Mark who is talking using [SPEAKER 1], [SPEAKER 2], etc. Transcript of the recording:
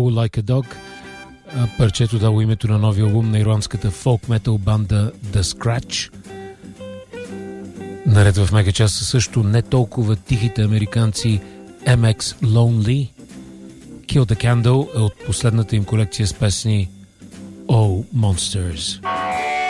[SPEAKER 1] Howl Like a Dog. Парчето дало името на новия албум на ирландската фолк-метал банда The Scratch. Наред в мегачаста са също не толкова тихите американци MX Lonely. Kill the Candle е от последната им колекция с песни Oh Monsters.